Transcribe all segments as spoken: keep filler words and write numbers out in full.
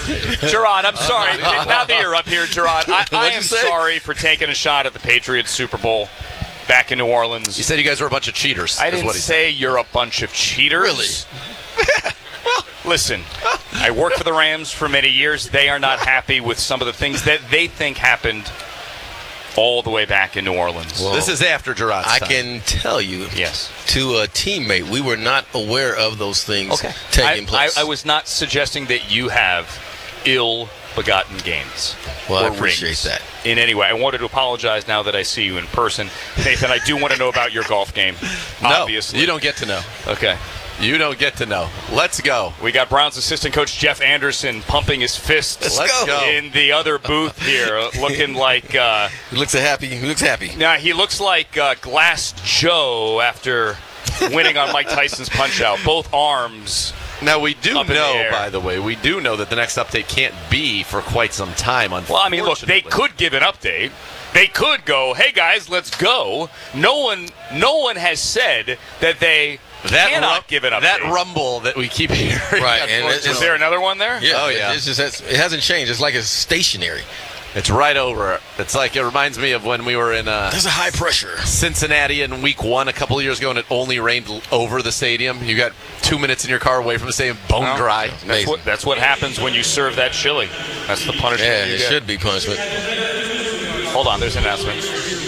Gerard, I'm sorry. Now that you're up here, Gerard, I, I am say? sorry for taking a shot at the Patriots Super Bowl back in New Orleans. You said you guys were a bunch of cheaters. I is didn't what he say you're a bunch of cheaters. Really? Listen, I worked for the Rams for many years. They are not happy with some of the things that they think happened all the way back in New Orleans. Well, this is after Gerard's I time. can tell you, yes, to a teammate, we were not aware of those things okay. taking I, place. I, I was not suggesting that you have ill-begotten gains. Well, I or appreciate rings that. In any way, I wanted to apologize now that I see you in person. Nathan, I do want to know about your golf game, no, obviously. you don't get to know. Okay. You don't get to know. Let's go. We got Browns assistant coach Jeff Anderson pumping his fist Let's go. in the other booth here, looking like uh, He looks happy. He looks happy. now he looks like uh, Glass Joe after winning on Mike Tyson's Punch-Out. Both arms. Now, we do Up in the know, air. by the way, we do know that the next update can't be for quite some time, unfortunately. Well, I mean, look, they could give an update. They could go, "Hey guys, let's go." No one, no one has said that they that cannot rum- give an update. That rumble that we keep hearing. Right, and it's- Is there another one there? Yeah, Oh, yeah. It's just, it's, it hasn't changed. It's like it's stationary. It's right over. It's like, it reminds me of when we were in uh, There's a high pressure. Cincinnati in week one a couple of years ago, and it only rained l- over the stadium. You got two minutes in your car away from the stadium, bone Well, dry. That's Amazing. what, that's what happens when you serve that chili. That's the punishment Yeah, you it get. should be punishment. Hold on, there's an announcement.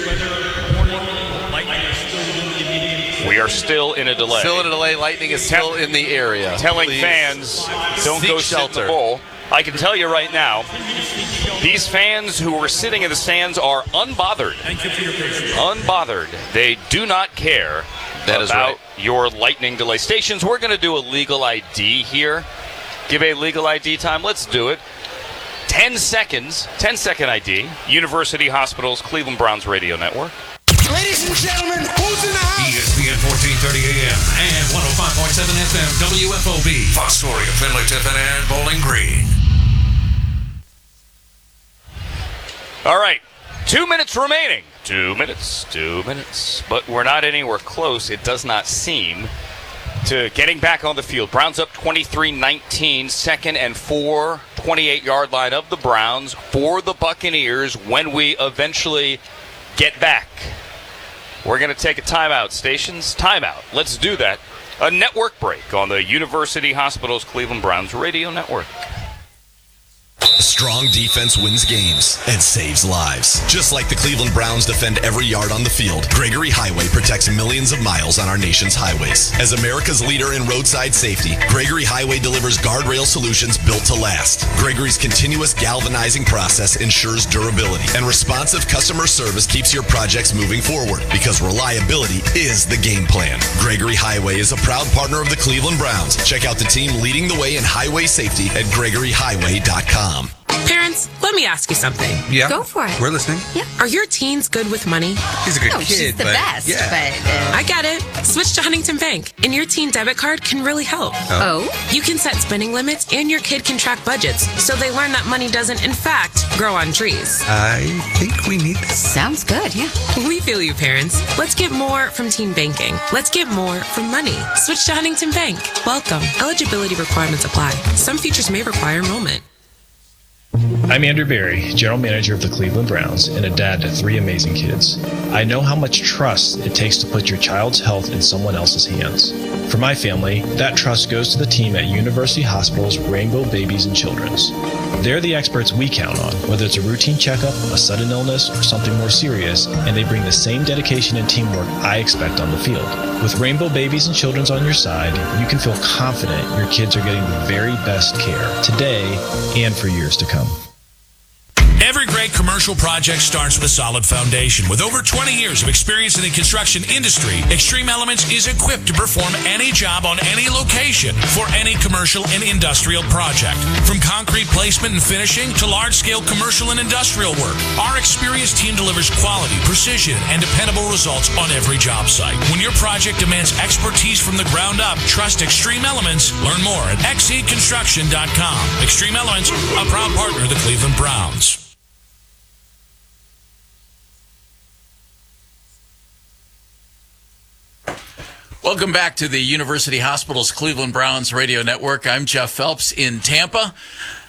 We are still in a delay. Still in a delay. Lightning is still in the area. Telling Please fans, don't seek go sit in the shelter. bowl. I can tell you right now, these fans who were sitting in the stands are unbothered. Thank you for your patience. Unbothered. They do not care That is about right. your lightning delay. Stations, we're going to do a legal I D here. Give a legal I D time. Let's do it. ten seconds. ten second I D. University Hospitals, Cleveland Browns Radio Network. Ladies and gentlemen, who's in the house? E S P N fourteen thirty A M and one oh five point seven F M W F O B. Fostoria, Findlay, Tiffin, and Bowling Green. All right. Two minutes remaining. Two minutes. Two minutes. But we're not anywhere close, it does not seem, to getting back on the field. Browns up twenty-three nineteen, second and four, twenty-eight-yard line of the Browns for the Buccaneers when we eventually get back. We're going to take a timeout, stations. Timeout. Let's do that. A network break on the University Hospitals Cleveland Browns Radio Network. Strong defense wins games and saves lives. Just like the Cleveland Browns defend every yard on the field, Gregory Highway protects millions of miles on our nation's highways. As America's leader in roadside safety, Gregory Highway delivers guardrail solutions built to last. Gregory's continuous galvanizing process ensures durability, and responsive customer service keeps your projects moving forward, because reliability is the game plan. Gregory Highway is a proud partner of the Cleveland Browns. Check out the team leading the way in highway safety at gregory highway dot com. Parents, let me ask you something. Yeah. Go for it. We're listening. Yeah. Are your teens good with money? He's a good No, kid. she's the but best, Yeah. but... Uh, I get it. Switch to Huntington Bank, and your teen debit card can really help. oh? You can set spending limits, and your kid can track budgets, so they learn that money doesn't, in fact, grow on trees. I think we need this. Sounds good, yeah. We feel you, parents. Let's get more from teen banking. Let's get more from money. Switch to Huntington Bank. Welcome. Eligibility requirements apply. Some features may require enrollment. I'm Andrew Berry, General Manager of the Cleveland Browns and a dad to three amazing kids. I know how much trust it takes to put your child's health in someone else's hands. For my family, that trust goes to the team at University Hospitals Rainbow Babies and Children's. They're the experts we count on, whether it's a routine checkup, a sudden illness, or something more serious, and they bring the same dedication and teamwork I expect on the field. With Rainbow Babies and Children's on your side, you can feel confident your kids are getting the very best care today and for years to come. Every great commercial project starts with a solid foundation. With over twenty years of experience in the construction industry, Extreme Elements is equipped to perform any job on any location for any commercial and industrial project. From concrete placement and finishing to large-scale commercial and industrial work, our experienced team delivers quality, precision, and dependable results on every job site. When your project demands expertise from the ground up, trust Extreme Elements. Learn more at x e construction dot com. Extreme Elements, a proud partner of the Cleveland Browns. Welcome back to the University Hospitals Cleveland Browns Radio Network. I'm Jeff Phelps in Tampa.